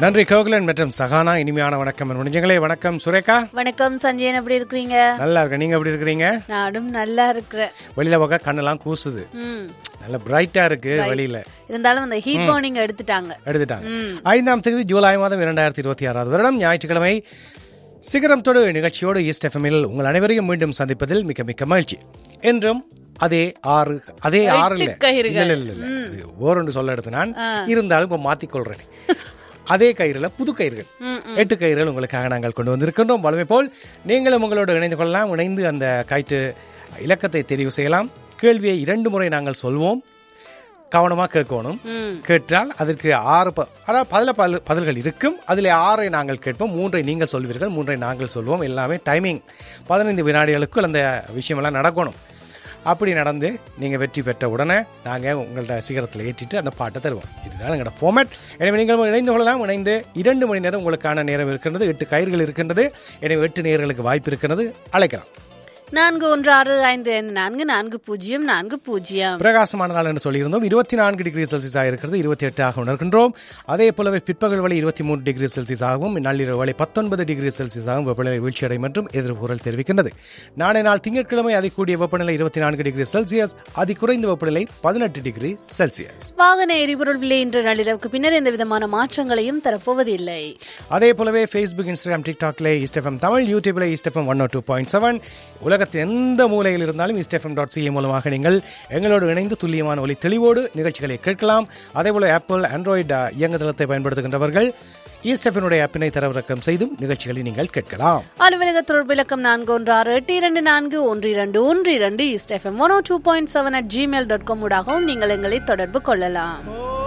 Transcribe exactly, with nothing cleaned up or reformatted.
நன்றி கோகுலன் மற்றும் சகானா. இனிமையான வணக்கம் முடிஞ்சங்களே. வணக்கம் சுரேகா. வணக்கம் சஞ்சயன், எப்படி இருக்கிறீங்க? நல்லா இருக்கேன். நீங்க எப்படி இருக்கிறீங்க? நானும் நல்லா இருக்கிறேன். வெளியில பக்க கண்ணெல்லாம் கூசுது, நல்ல பிரைட்டா இருக்கு வெளியில. இருந்தாலும் அந்த ஹீட் வார்னிங் எடுத்துட்டாங்க எடுத்துட்டாங்க ஐந்தாம் தேதி ஜூலை மாதம் இரண்டாயிரத்தி இருபத்தி ஆறாவது வருடம் ஞாயிற்றுக்கிழமை சிகரம் தொடு நிகழ்ச்சியோடு ஈஸ்ட் எஃப்எம்மில் உங்கள் அனைவரையும் மீண்டும் சந்திப்பதில் மிக்க மிக்க மகிழ்ச்சி. என்றும் அதே ஆறு அதே ஆறு இல்ல இல்ல ஓரொன்று சொல்ல எடுத்து நான் இருந்தாலும் இப்ப மாத்திக்கொள்றேன். அதே கயிறுல புது கயிறுகள், எட்டு கயிறுகள் உங்களுக்காக நாங்கள் கொண்டு வந்திருக்கின்றோம். வளமை போல் நீங்களும் உங்களோடு இணைந்து கொள்ளலாம். இணைந்து அந்த கயிற்று இலக்கத்தை தெரிவு செய்யலாம். கேள்வியை இரண்டு முறை நாங்கள் சொல்வோம், கவனமாக கேட்கணும். கேட்டால் அதற்கு ஆறு அதாவது பதில பல பதில்கள் இருக்கும். அதில் ஆறை நாங்கள் கேட்போம், மூன்றை நீங்கள் சொல்வீர்கள், மூன்றை நாங்கள் சொல்வோம். எல்லாமே டைமிங் பதினைந்து வினாடிகளுக்குள் அந்த விஷயமெல்லாம் நடக்கணும். அப்படி நடந்து நீங்கள் வெற்றி பெற்ற உடனே நாங்கள் உங்கள்ட்ட சிகரத்தில் ஏற்றிட்டு அந்த பாட்டை தருவோம். இதுதான் எங்களோட ஃபார்மேட். எனவே நீங்கள் இணைந்து கொள்ளலாம். இணைந்து இரண்டு மணி நேரம் உங்களுக்கான நேரம் இருக்கின்றது. எட்டு கயிறுகள் இருக்கின்றது. எனவே எட்டு நேர்களுக்கு வாய்ப்பு இருக்கிறது. அழைக்கலாம். நான்கு ஒன்று ஆறு ஐந்து ஐந்து நான்கு நான்கு பூஜ்ஜியம் நான்கு பூஜ்ஜியம். பிரகாசமான நாள் என்று சொல்லியிருந்தோம். இருபத்தி நான்கு டிகிரி செல்சியஸ் ஆகிருக்கிறது. இருபத்தி எட்டு ஆக உணர்கின்றோம். அதே போலவே பிற்பகல் வரை இருபத்தி மூன்று டிகிரி செல்சியஸ் ஆகவும், நள்ளிரவு வரை பத்தொன்பது டிகிரி செல்சியஸ் ஆகும் வெப்பநிலை வீழ்ச்சியடை மற்றும் எதிர்கூறல் தெரிவிக்கின்றது. நாளை நாள் திங்கட்கிழமை அதிகூடிய வெப்பநிலை இருபத்தி நான்கு டிகிரி செல்சியஸ், அதி குறைந்த வெப்பநிலை பதினெட்டு டிகிரி செல்சியஸ். வாகன எரிபொருள் விலை இன்று நள்ளிரவுக்கு பின்னர் எந்த விதமான மாற்றங்களையும் தரப்போவதில்லை. அதே போலவே ஃபேஸ்புக், இன்ஸ்டாகிராம், டிக்டாக்ல ஈஸ்ட் எஃப்எம் தமிழ், யூடியூப்ல east FM one two point seven, உலகத்தின் எந்த மூலையில் இருந்தாலும் ஈஸ்ட் எஃப்எம் டாட் சிஏ மூலமாக நீங்கள் எங்களோடு இணைந்து துல்லியமான ஒலி தெளிவோடு நிகழ்ச்சிகளை கேட்கலாம். அதேபோல ஆப்பிள், ஆண்ட்ராய்டு இயங்குதளத்தை பயன்படுத்துகின்றவர்கள் ஈஸ்ட் எஃப்எம்னுடைய ஆப்பினை தரவிறக்கம் செய்தும் நிகழ்ச்சிகளை நீங்கள் கேட்கலாம். அலுவலக தொடர்பு இலக்கம் நான்கு ஒன்று ஆறு எட்டு இரண்டு நான்கு ஒன்று இரண்டு ஒன்று இரண்டு east FM one two point seven at Gmail dot com ஊடாகவும் நீங்கள் எங்களை தொடர்பு கொள்ளலாம்.